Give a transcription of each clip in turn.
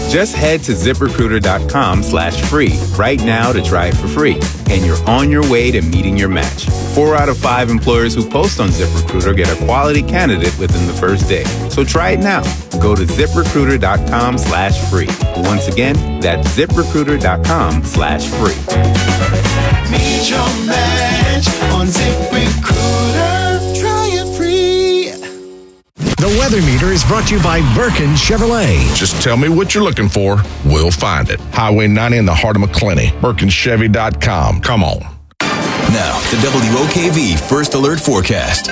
Just head to ZipRecruiter.com/free right now to try it for free. And you're on your way to meeting your match. 4 out of 5 employers who post on ZipRecruiter get a quality candidate within the first day. So try it now. Go to ZipRecruiter.com/free. Once again, that's ZipRecruiter.com/free. Meet your match on ZipRecruiter. Try it free. The Weather Meter is brought to you by Birkin Chevrolet. Just tell me what you're looking for. We'll find it. Highway 90 in the heart of McClenny. BirkinChevy.com. Come on. Now, the WOKV First Alert Forecast.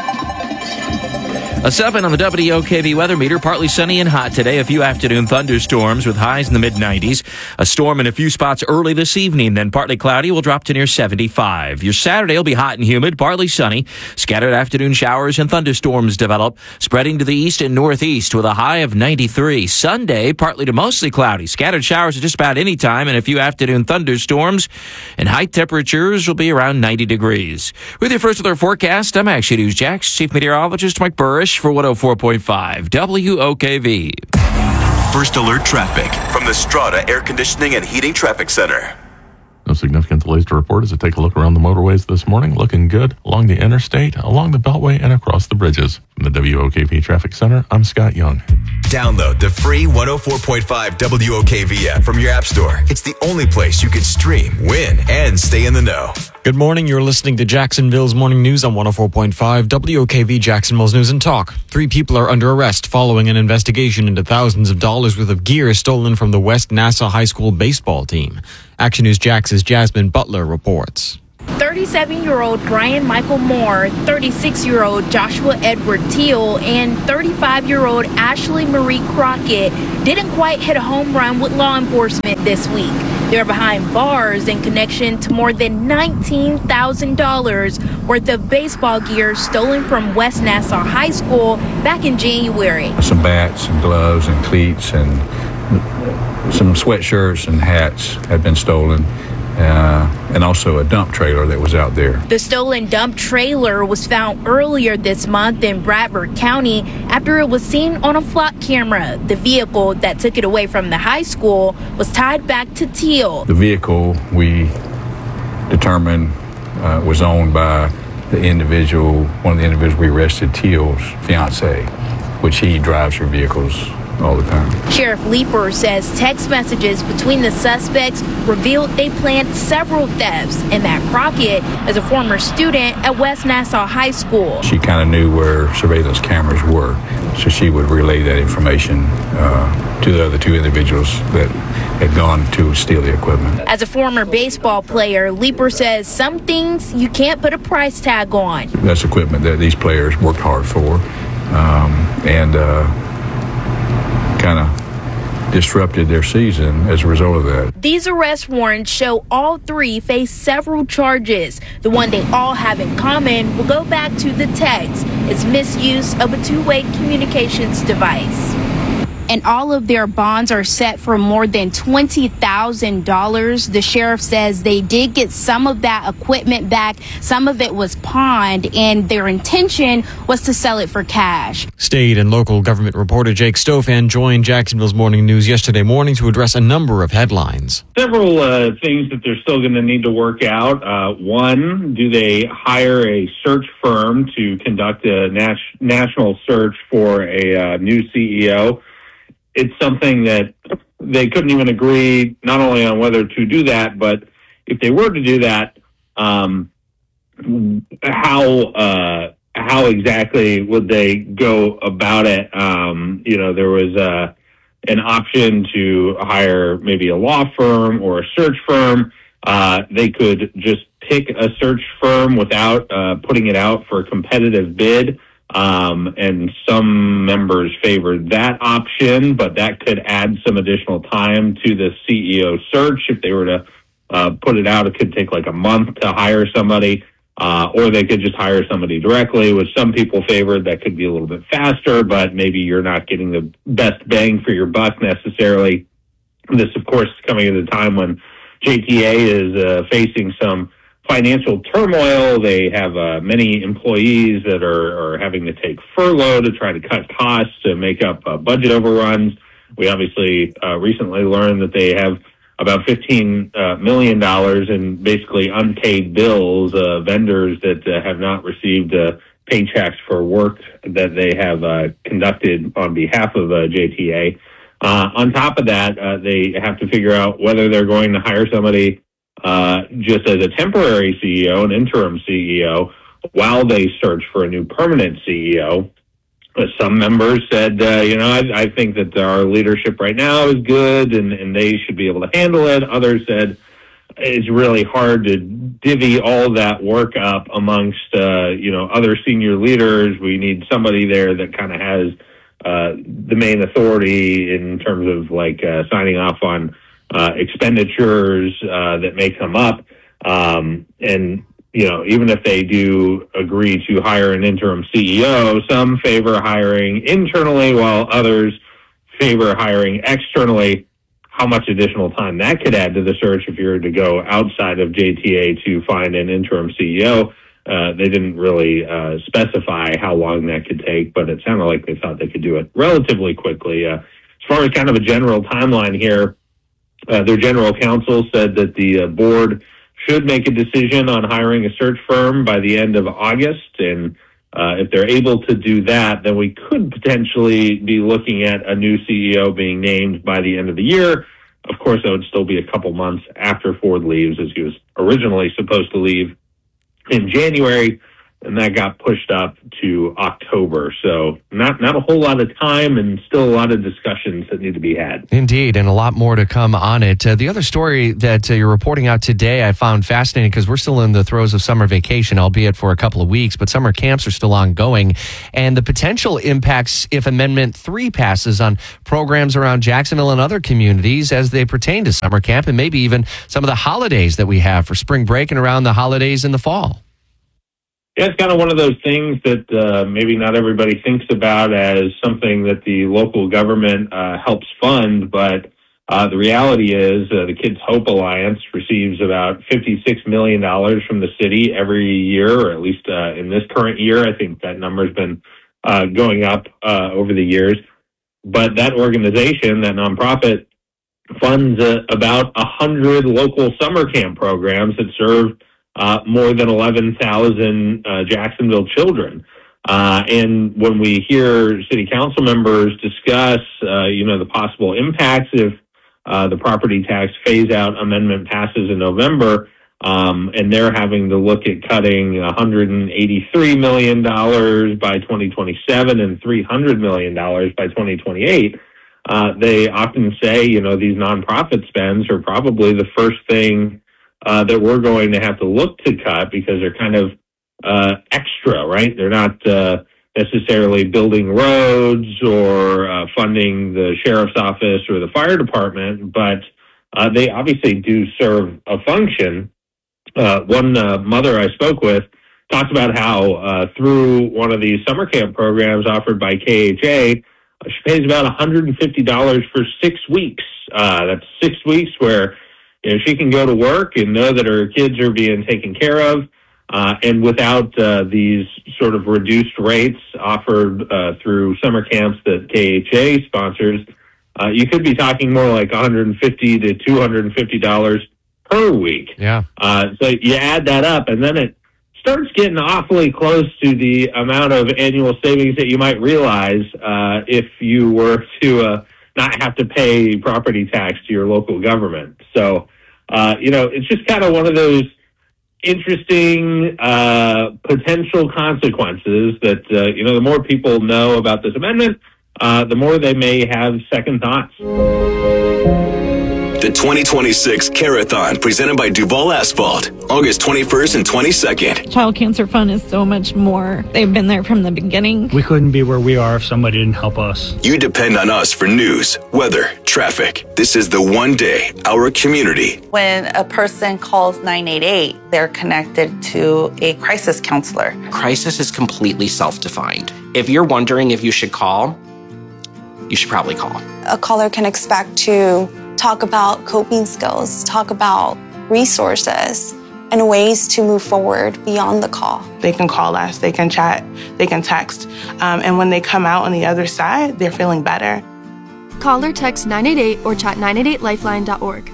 A 7 on the WOKV weather meter. Partly sunny and hot today. A few afternoon thunderstorms with highs in the mid-90s. A storm in a few spots early this evening. Then partly cloudy will drop to near 75. Your Saturday will be hot and humid, partly sunny. Scattered afternoon showers and thunderstorms develop, spreading to the east and northeast with a high of 93. Sunday, partly to mostly cloudy. Scattered showers at just about any time and a few afternoon thunderstorms. And high temperatures will be around 90 degrees. With your First Alert forecast, I'm Action News Jax Chief Meteorologist Mike Burrish for 104.5 WOKV. First Alert traffic from the Strata Air Conditioning and Heating Traffic Center. No significant delays to report as I take a look around the motorways this morning. Looking good along the interstate, along the Beltway, and across the bridges. From the WOKV Traffic Center, I'm Scott Young. Download the free 104.5 WOKV app from your app store. It's the only place you can stream, win, and stay in the know. Good morning. You're listening to Jacksonville's Morning News on 104.5 WOKV Jacksonville's News and Talk. 3 people are under arrest following an investigation into thousands of dollars worth of gear stolen from the West Nassau High School baseball team. Action News Jax's Jasmine Butler reports. 37-year-old Brian Michael Moore, 36-year-old Joshua Edward Teal, and 35-year-old Ashley Marie Crockett didn't quite hit a home run with law enforcement this week. They're behind bars in connection to more than $19,000 worth of baseball gear stolen from West Nassau High School back in January. Some bats and gloves and cleats and some sweatshirts and hats had been stolen. And also a dump trailer that was out there. The stolen dump trailer was found earlier this month in Bradford County after it was seen on a flock camera. The vehicle that took it away from the high school was tied back to Teal. The vehicle we determined was owned by the individual, one of the individuals we arrested, Teal's fiance, which he drives her vehicles all the time. Sheriff Leeper says text messages between the suspects revealed they planned several thefts and that Crockett is a former student at West Nassau High School. She kind of knew where surveillance cameras were, so she would relay that information to the other 2 individuals that had gone to steal the equipment. As a former baseball player, Leeper says some things you can't put a price tag on. That's equipment that these players worked hard for and kind of disrupted their season as a result of that. These arrest warrants show all 3 face several charges. The one they all have in common will go back to the text. It's misuse of a 2-way communications device. And all of their bonds are set for more than $20,000. The sheriff says they did get some of that equipment back. Some of it was pawned, and their intention was to sell it for cash. State and local government reporter Jake Stofan joined Jacksonville's Morning News yesterday morning to address a number of headlines. Several things that they're still going to need to work out. One, do they hire a search firm to conduct a national search for a new CEO? It's something that they couldn't even agree not only on whether to do that, but if they were to do that, how exactly would they go about it? There was an option to hire maybe a law firm or a search firm. They could just pick a search firm without putting it out for a competitive bid. And some members favored that option, but that could add some additional time to the CEO search. If they were to put it out, it could take like a month to hire somebody, or they could just hire somebody directly, which some people favored. That could be a little bit faster, but maybe you're not getting the best bang for your buck necessarily. This, of course, is coming at a time when JTA is facing some financial turmoil. They have many employees that are having to take furlough to try to cut costs to make up budget overruns. We obviously recently learned that they have about $15 million in basically unpaid bills, vendors that have not received paychecks for work that they have conducted on behalf of JTA. On top of that, they have to figure out whether they're going to hire somebody just as a temporary CEO, an interim CEO, while they search for a new permanent CEO. Some members said, I think that our leadership right now is good and they should be able to handle it. Others said it's really hard to divvy all that work up amongst, other senior leaders. We need somebody there that kind of has the main authority in terms of signing off on expenditures that may come up. Even if they do agree to hire an interim CEO, some favor hiring internally while others favor hiring externally. How much additional time that could add to the search if you were to go outside of JTA to find an interim CEO. They didn't really specify how long that could take, but it sounded like they thought they could do it relatively quickly. As far as kind of a general timeline here, their general counsel said that the board should make a decision on hiring a search firm by the end of August. And if they're able to do that, then we could potentially be looking at a new CEO being named by the end of the year. Of course, that would still be a couple months after Ford leaves, as he was originally supposed to leave in January, and that got pushed up to October. So not a whole lot of time and still a lot of discussions that need to be had. Indeed, and a lot more to come on it. The other story that you're reporting out today I found fascinating because we're still in the throes of summer vacation, albeit for a couple of weeks, but summer camps are still ongoing. And the potential impacts if Amendment 3 passes on programs around Jacksonville and other communities as they pertain to summer camp and maybe even some of the holidays that we have for spring break and around the holidays in the fall. Yeah, it's kind of one of those things that maybe not everybody thinks about as something that the local government helps fund, but the reality is the Kids Hope Alliance receives about $56 million from the city every year, or at least in this current year. I think that number's been going up over the years. But that organization, that nonprofit, funds about 100 local summer camp programs that serve more than 11,000 Jacksonville children. And when we hear city council members discuss, the possible impacts if the property tax phase-out amendment passes in November, and they're having to look at cutting $183 million by 2027 and $300 million by 2028, they often say, these nonprofit spends are probably the first thing that we're going to have to look to cut because they're kind of extra, right? They're not necessarily building roads or funding the sheriff's office or the fire department, but they obviously do serve a function. One mother I spoke with talked about how through one of these summer camp programs offered by KHA, she pays about $150 for 6 weeks. That's 6 weeks where she can go to work and know that her kids are being taken care of, and without these sort of reduced rates offered through summer camps that KHA sponsors, you could be talking more like $150 to $250 per week. Yeah. So you add that up, and then it starts getting awfully close to the amount of annual savings that you might realize if you were to not have to pay property tax to your local government. So, it's just kind of one of those interesting potential consequences that, the more people know about this amendment, the more they may have second thoughts. The 2026 Carathon, presented by Duval Asphalt, August 21st and 22nd. Child Cancer Fund is so much more. They've been there from the beginning. We couldn't be where we are if somebody didn't help us. You depend on us for news, weather, traffic. This is the one day our community. When a person calls 988, they're connected to a crisis counselor. Crisis is completely self-defined. If you're wondering if you should call, you should probably call. A caller can expect to talk about coping skills, talk about resources, and ways to move forward beyond the call. They can call us, they can chat, they can text, and when they come out on the other side, they're feeling better. Call or text 988 or chat 988lifeline.org.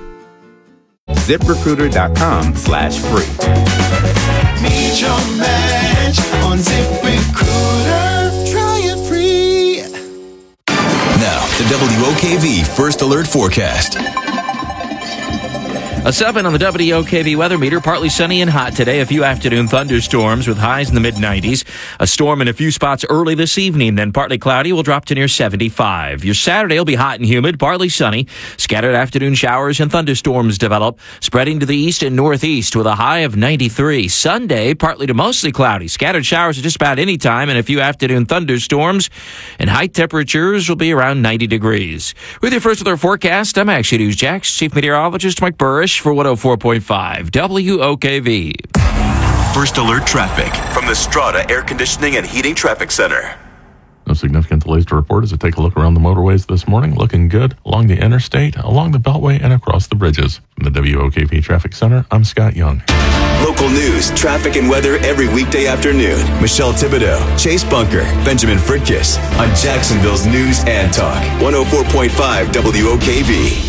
ZipRecruiter.com/free. Meet your match on ZipRecruiter. Try it free. Now, the WOKV First Alert Forecast. A 7 on the WOKV weather meter. Partly sunny and hot today. A few afternoon thunderstorms with highs in the mid-90s. A storm in a few spots early this evening. Then partly cloudy will drop to near 75. Your Saturday will be hot and humid, partly sunny. Scattered afternoon showers and thunderstorms develop, spreading to the east and northeast with a high of 93. Sunday, partly to mostly cloudy. Scattered showers at just about any time and a few afternoon thunderstorms. And high temperatures will be around 90 degrees. With your First Alert forecast, I'm Action News Jax Chief Meteorologist Mike Burrish for 104.5 WOKV. First Alert traffic from the Strata Air Conditioning and Heating Traffic Center. No significant delays to report as I take a look around the motorways this morning. Looking good along the interstate, along the Beltway, and across the bridges. From the WOKV Traffic Center, I'm Scott Young. Local news, traffic, and weather every weekday afternoon. Michelle Thibodeau, Chase Bunker, Benjamin Fritkiss on Jacksonville's News and Talk. 104.5 WOKV.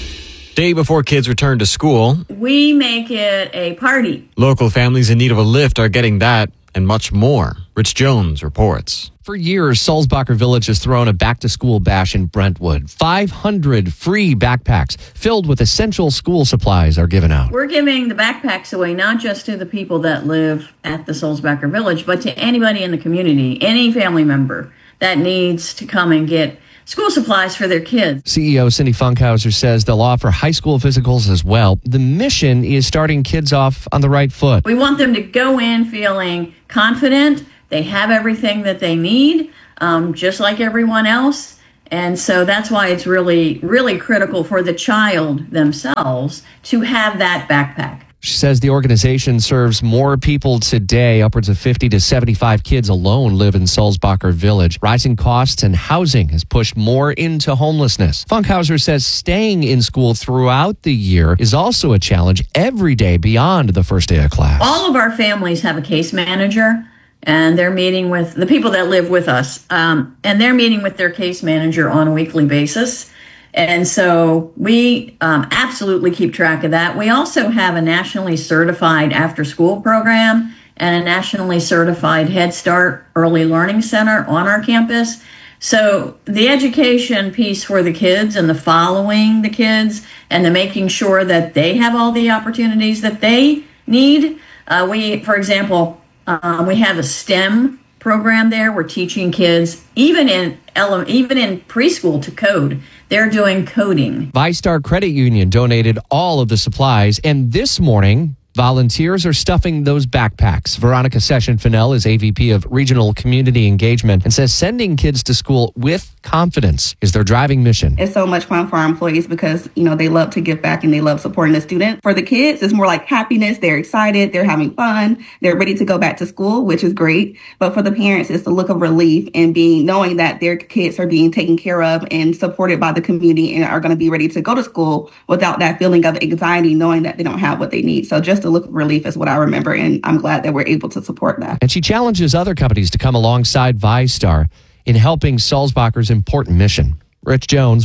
Day before kids return to school, we make it a party. Local families in need of a lift are getting that and much more. Rich Jones reports. For years, Sulzbacher Village has thrown a back-to-school bash in Brentwood. 500 free backpacks filled with essential school supplies are given out. We're giving the backpacks away not just to the people that live at the Sulzbacher Village, but to anybody in the community, any family member that needs to come and get school supplies for their kids. CEO Cindy Funkhauser says they'll offer high school physicals as well. The mission is starting kids off on the right foot. We want them to go in feeling confident. They have everything that they need, just like everyone else. And so that's why it's really, really critical for the child themselves to have that backpack. She says the organization serves more people today. Upwards of 50 to 75 kids alone live in Sulzbacher Village. Rising costs and housing has pushed more into homelessness. Funkhauser says staying in school throughout the year is also a challenge every day beyond the first day of class. All of our families have a case manager, and they're meeting with the people that live with us, and they're meeting with their case manager on a weekly basis. And so we absolutely keep track of that. We also have a nationally certified after-school program and a nationally certified Head Start Early Learning Center on our campus. So the education piece for the kids and the following the kids and the making sure that they have all the opportunities that they need. For example, we have a STEM program there. We're teaching kids, even in preschool, to code. They're doing coding. ViStar Credit Union donated all of the supplies, and this morning, volunteers are stuffing those backpacks. Veronica Session-Fennell is AVP of Regional Community Engagement and says sending kids to school with confidence is their driving mission. It's so much fun for our employees because, they love to give back and they love supporting the student. For the kids, it's more like happiness. They're excited. They're having fun. They're ready to go back to school, which is great. But for the parents, it's the look of relief and knowing that their kids are being taken care of and supported by the community and are going to be ready to go to school without that feeling of anxiety, knowing that they don't have what they need. So just the look of relief is what I remember, and I'm glad that we're able to support that. And she challenges other companies to come alongside ViStar in helping Sulzbacher's important mission. Rich Jones,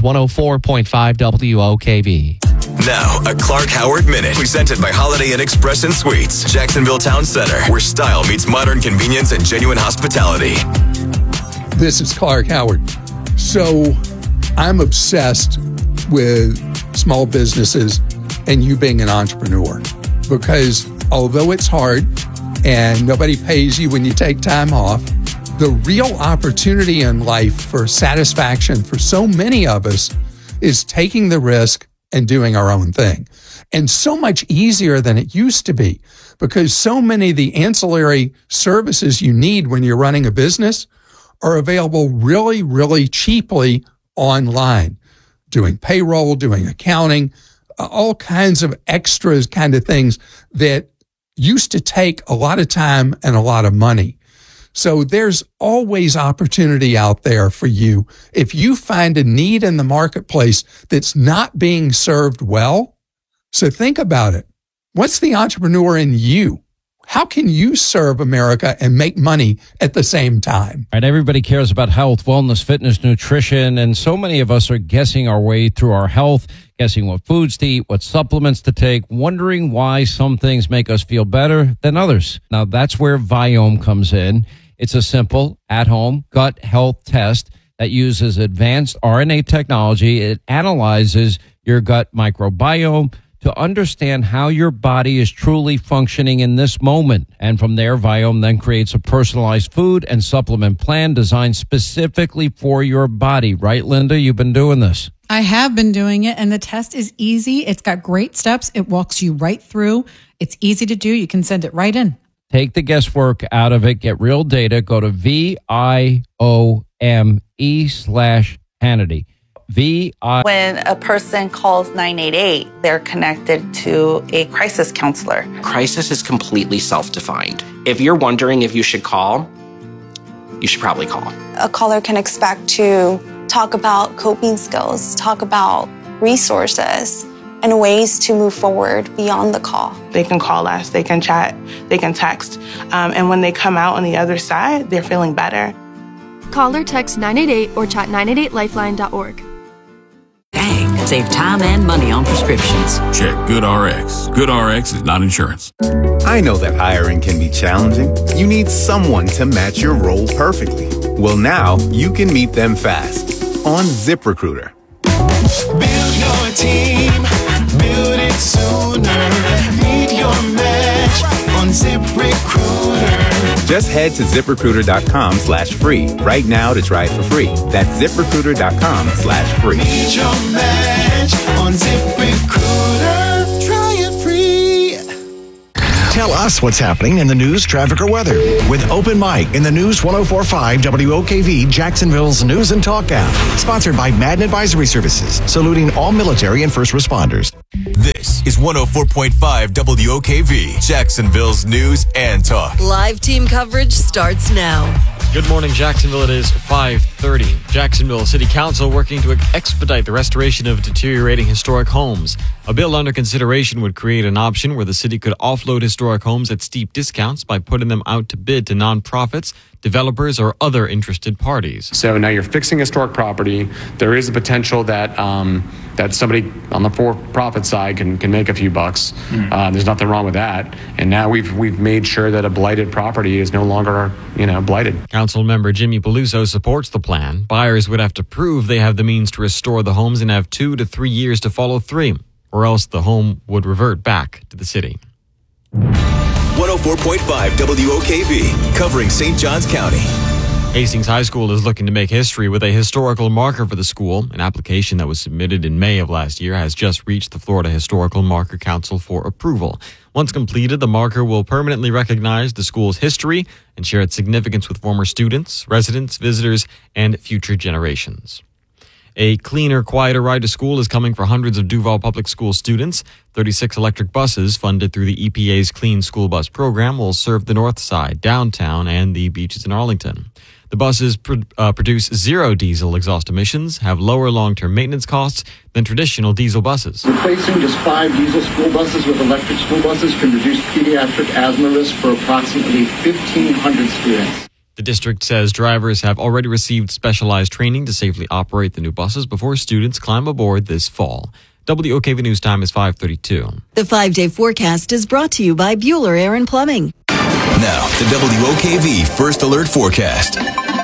104.5 WOKV. Now, a Clark Howard Minute, presented by Holiday Inn Express and Suites, Jacksonville Town Center, where style meets modern convenience and genuine hospitality. This is Clark Howard. So, I'm obsessed with small businesses and you being an entrepreneur, because although it's hard and nobody pays you when you take time off, the real opportunity in life for satisfaction for so many of us is taking the risk and doing our own thing. And so much easier than it used to be, because so many of the ancillary services you need when you're running a business are available really, really cheaply online. Doing payroll, doing accounting, all kinds of extras kind of things that used to take a lot of time and a lot of money. So there's always opportunity out there for you. If you find a need in the marketplace that's not being served well, so think about it. What's the entrepreneur in you? How can you serve America and make money at the same time? Right, everybody cares about health, wellness, fitness, nutrition, and so many of us are guessing our way through our health, guessing what foods to eat, what supplements to take, wondering why some things make us feel better than others. Now, that's where Viome comes in. It's a simple, at-home gut health test that uses advanced RNA technology. It analyzes your gut microbiome to understand how your body is truly functioning in this moment. And from there, Viome then creates a personalized food and supplement plan designed specifically for your body. Right, Linda? You've been doing this. I have been doing it, and the test is easy. It's got great steps. It walks you right through. It's easy to do. You can send it right in. Take the guesswork out of it. Get real data. Go to VIOME/Hannity. When a person calls 988, they're connected to a crisis counselor. Crisis is completely self-defined. If you're wondering if you should call, you should probably call. A caller can expect to talk about coping skills, talk about resources, and ways to move forward beyond the call. They can call us, they can chat, they can text, and when they come out on the other side, they're feeling better. Call or text 988 or chat 988lifeline.org. Bang! Save time and money on prescriptions. Check GoodRx. GoodRx is not insurance. I know that hiring can be challenging. You need someone to match your role perfectly. Well, now you can meet them fast on ZipRecruiter. Build your team, build it sooner. Meet your match on ZipRecruiter. Just head to ZipRecruiter.com/free right now to try it for free. That's ZipRecruiter.com/free. Meet your match on ZipRecruiter. Try it free. Tell us what's happening in the news, traffic, or weather with Open Mic in the News 104.5 WOKV Jacksonville's News and Talk app. Sponsored by Madden Advisory Services, saluting all military and first responders. This is 104.5 WOKV Jacksonville's News and Talk. Live team coverage starts now. Good morning, Jacksonville. It is 5:30. Jacksonville City Council working to expedite the restoration of deteriorating historic homes. A bill under consideration would create an option where the city could offload historic homes at steep discounts by putting them out to bid to nonprofits, developers, or other interested parties. So now you're fixing historic property. There is a potential that that somebody on the for-profit side can make a few bucks. There's nothing wrong with that. And now we've made sure that a blighted property is no longer blighted. Council member Jimmy Peluso supports the plan. Buyers would have to prove they have the means to restore the homes and have 2 to 3 years to follow through, or else the home would revert back to the city. 104.5 WOKV, covering St. Johns County. Hastings High School is looking to make history with a historical marker for the school. An application that was submitted in May of last year has just reached the Florida Historical Marker Council for approval. Once completed, the marker will permanently recognize the school's history and share its significance with former students, residents, visitors, and future generations. A cleaner, quieter ride to school is coming for hundreds of Duval Public School students. 36 electric buses funded through the EPA's Clean School Bus program will serve the North Side, downtown, and the beaches in Arlington. The buses produce zero diesel exhaust emissions, have lower long-term maintenance costs than traditional diesel buses. Replacing just 5 diesel school buses with electric school buses can reduce pediatric asthma risk for approximately 1,500 students. The district says drivers have already received specialized training to safely operate the new buses before students climb aboard this fall. WOKV News Time is 5:32. The 5-day forecast is brought to you by Bueller Air and Plumbing. Now, the WOKV First Alert Forecast.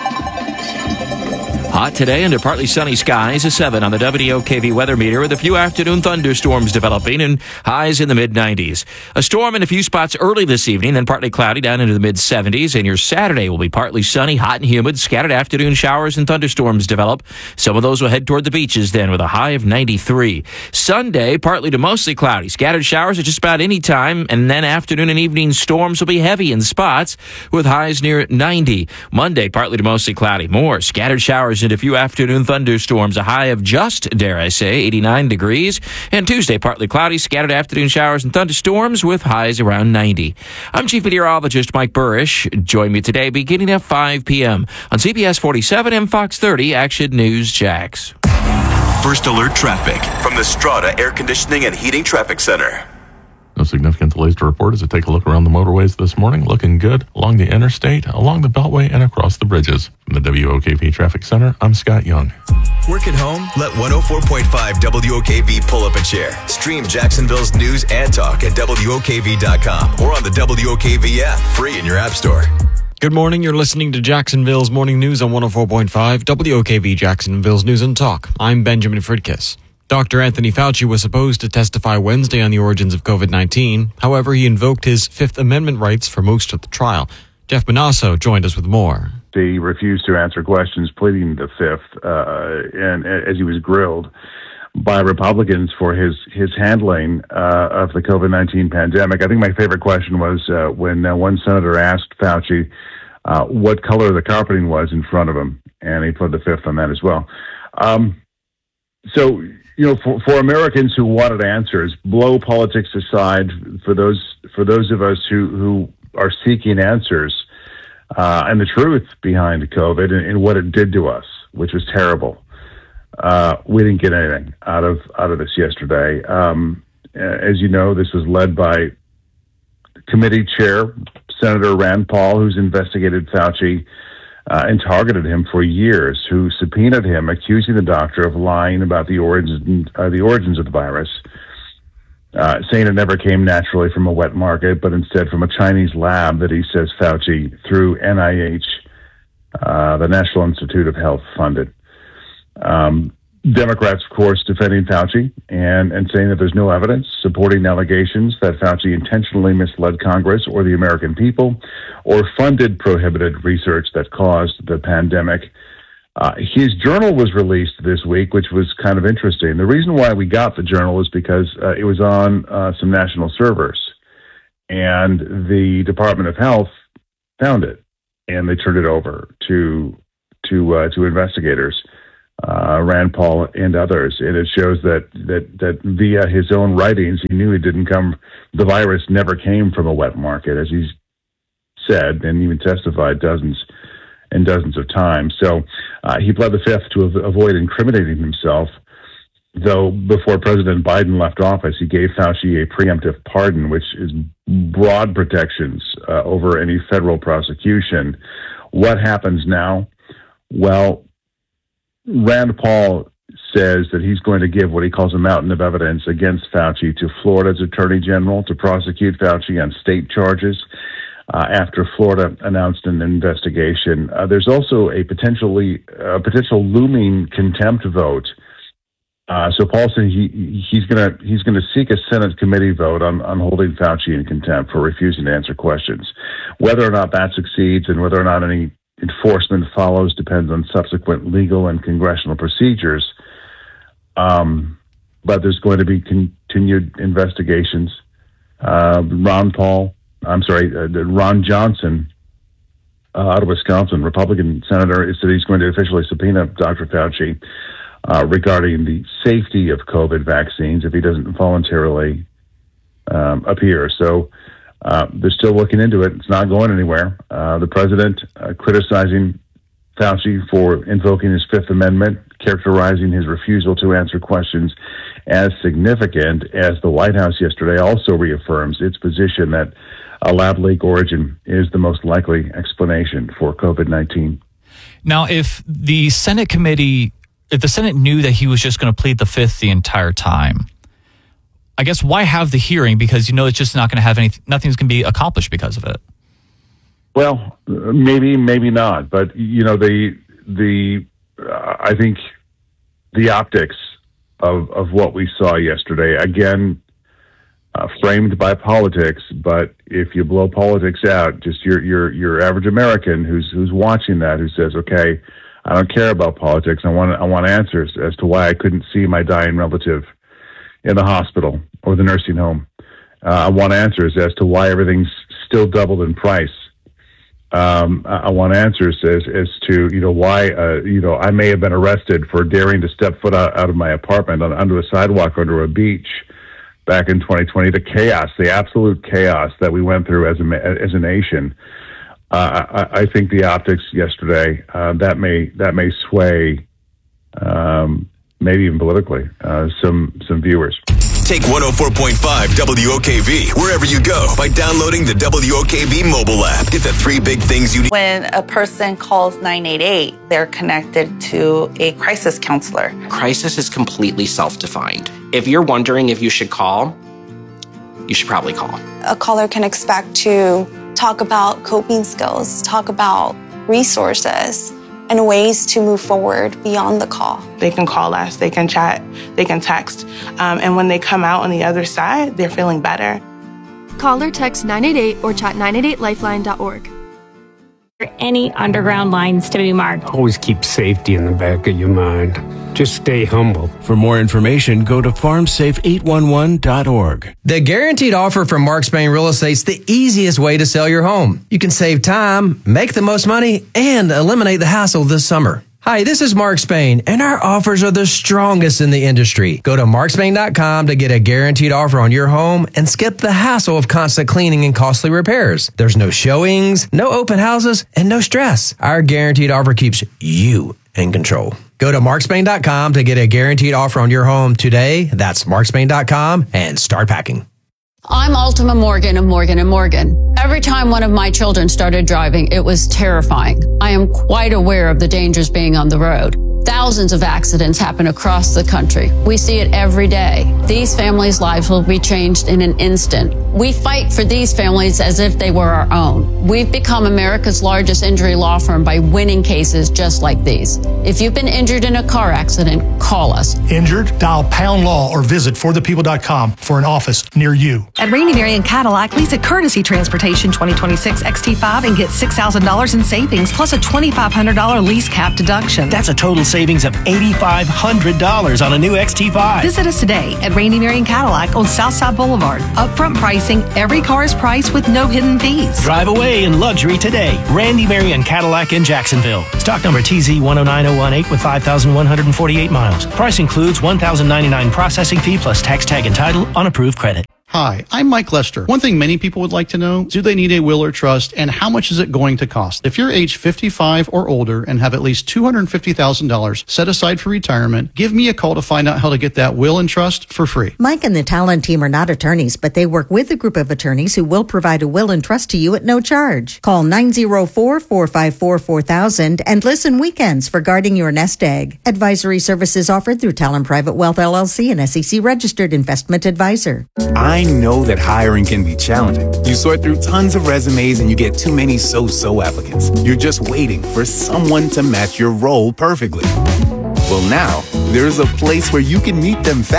Hot today under partly sunny skies, a 7 on the WOKV weather meter with a few afternoon thunderstorms developing and highs in the mid-90s. A storm in a few spots early this evening, then partly cloudy down into the mid-70s. And your Saturday will be partly sunny, hot and humid. Scattered afternoon showers and thunderstorms develop. Some of those will head toward the beaches then with a high of 93. Sunday, partly to mostly cloudy. Scattered showers at just about any time. And then afternoon and evening storms will be heavy in spots with highs near 90. Monday, partly to mostly cloudy. More scattered showers and a few afternoon thunderstorms, a high of just, dare I say, 89 degrees. And Tuesday, partly cloudy, scattered afternoon showers and thunderstorms with highs around 90. I'm Chief Meteorologist Mike Burrish. Join me today beginning at 5 p.m. on CBS 47 and Fox 30 Action News Jax. First Alert Traffic from the Strata Air Conditioning and Heating Traffic Center. No significant delays to report as I take a look around the motorways this morning. Looking good along the interstate, along the Beltway, and across the bridges. From the WOKV Traffic Center, I'm Scott Young. Work at home? Let 104.5 WOKV pull up a chair. Stream Jacksonville's news and talk at WOKV.com or on the WOKV app, free in your app store. Good morning. You're listening to Jacksonville's Morning News on 104.5 WOKV Jacksonville's News and Talk. I'm Benjamin Fridkiss. Dr. Anthony Fauci was supposed to testify Wednesday on the origins of COVID-19. However, he invoked his Fifth Amendment rights for most of the trial. Jeff Manasso joined us with more. He refused to answer questions, pleading the Fifth, and as he was grilled by Republicans for his handling of the COVID-19 pandemic. I think my favorite question was when one senator asked Fauci what color the carpeting was in front of him, and he pled the Fifth on that as well. So, you know, for Americans who wanted answers, blow politics aside, for those of us who are seeking answers and the truth behind COVID and what it did to us, which was terrible. We didn't get anything out of this yesterday. As you know, this was led by committee chair Senator Rand Paul, who's investigated Fauci and targeted him for years, who subpoenaed him, accusing the doctor of lying about the origins of the virus, saying it never came naturally from a wet market, but instead from a Chinese lab that he says Fauci, through NIH, the National Institute of Health, funded. Democrats, of course, defending Fauci and saying that there's no evidence supporting allegations that Fauci intentionally misled Congress or the American people or funded prohibited research that caused the pandemic. His journal was released this week, which was kind of interesting. The reason why we got the journal is because it was on some national servers, and the Department of Health found it, and they turned it over to investigators. Rand Paul and others, and it shows that via his own writings, he knew the virus never came from a wet market, as he said, and even testified dozens and dozens of times. So he pled the Fifth to avoid incriminating himself, though before President Biden left office, he gave Fauci a preemptive pardon, which is broad protections over any federal prosecution. What happens now? Well, Rand Paul says that he's going to give what he calls a mountain of evidence against Fauci to Florida's Attorney General to prosecute Fauci on state charges after Florida announced an investigation. There's also a potential looming contempt vote. So Paul said he's going to seek a Senate committee vote on holding Fauci in contempt for refusing to answer questions. Whether or not that succeeds and whether or not any enforcement follows depends on subsequent legal and congressional procedures. But there's going to be continued investigations. Ron Johnson out of Wisconsin, Republican senator, said he's going to officially subpoena Dr. Fauci regarding the safety of COVID vaccines if he doesn't voluntarily appear. So they're still looking into it. It's not going anywhere. The president criticizing Fauci for invoking his Fifth Amendment, characterizing his refusal to answer questions as significant, as the White House yesterday also reaffirms its position that a lab leak origin is the most likely explanation for COVID-19. Now, if the Senate knew that he was just going to plead the Fifth the entire time, I guess why have the hearing? Because it's just not going to have nothing's going to be accomplished because of it. Well, maybe not, but I think the optics of what we saw yesterday, again, framed by politics. But if you blow politics out, just your average American who's watching that, who says, "Okay, I don't care about politics. I want answers as to why I couldn't see my dying relative in the hospital or the nursing home. I want answers as to why everything's still doubled in price. I want answers as to why I may have been arrested for daring to step foot out of my apartment onto a sidewalk under a beach back in 2020. The chaos, the absolute chaos that we went through as a nation. I think the optics yesterday that may sway maybe even politically some viewers. Take 104.5 WOKV wherever you go by downloading the WOKV mobile app. Get the 3 big things you need. When a person calls 988, they're connected to a crisis counselor. Crisis is completely self-defined. If you're wondering if you should call, you should probably call. A caller can expect to talk about coping skills, talk about resources, and ways to move forward beyond the call. They can call us, they can chat, they can text. And when they come out on the other side, they're feeling better. Call or text 988 or chat 988lifeline.org. Any underground lines to be marked. Always keep safety in the back of your mind. Just stay humble. For more information, go to farmsafe811.org. The Guaranteed Offer from Mark Spain Real Estate's the easiest way to sell your home. You can save time, make the most money, and eliminate the hassle this summer. Hi, this is Mark Spain, and our offers are the strongest in the industry. Go to markspain.com to get a guaranteed offer on your home and skip the hassle of constant cleaning and costly repairs. There's no showings, no open houses, and no stress. Our guaranteed offer keeps you in control. Go to markspain.com to get a guaranteed offer on your home today. That's markspain.com and start packing. I'm Ultima Morgan of Morgan & Morgan. Every time one of my children started driving, it was terrifying. I am quite aware of the dangers being on the road. Thousands of accidents happen across the country. We see it every day. These families' lives will be changed in an instant. We fight for these families as if they were our own. We've become America's largest injury law firm by winning cases just like these. If you've been injured in a car accident, call us. Injured? Dial Pound Law or visit forthepeople.com for an office near you. At Randy Marion Cadillac, lease a Courtesy Transportation 2026 XT5 and get $6,000 in savings plus a $2,500 lease cap deduction. That's a total savings of $8,500 on a new XT5. Visit us today at Randy Marion Cadillac on Southside Boulevard. Upfront pricing, every car is priced with no hidden fees. Drive away in luxury today. Randy Marion Cadillac in Jacksonville. Stock number TZ109018 with 5,148 miles. Price includes $1,099 processing fee plus tax tag and title on approved credit. Hi, I'm Mike Lester. One thing many people would like to know, do they need a will or trust, and how much is it going to cost? If you're age 55 or older and have at least $250,000 set aside for retirement, give me a call to find out how to get that will and trust for free. Mike and the Talon team are not attorneys, but they work with a group of attorneys who will provide a will and trust to you at no charge. Call 904-454-4000 and listen weekends for guarding your nest egg. Advisory services offered through Talon Private Wealth LLC, an SEC registered investment advisor. I know that hiring can be challenging. You sort through tons of resumes and you get too many so-so applicants. You're just waiting for someone to match your role perfectly. Well, now, there's a place where you can meet them fast.